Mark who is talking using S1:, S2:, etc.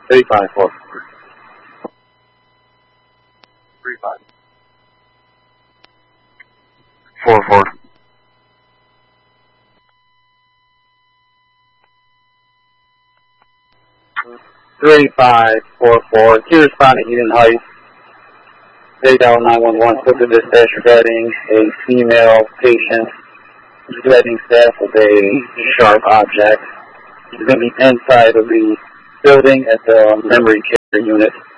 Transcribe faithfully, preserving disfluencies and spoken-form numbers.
S1: thirty-five, four. Three five.
S2: Four four.
S1: Three five four four. Key respondent Eden Heights. They dial nine one one. Spoke to dispatch regarding a female patient threatening staff with a sharp object. She's going to be inside of the building at the memory care unit.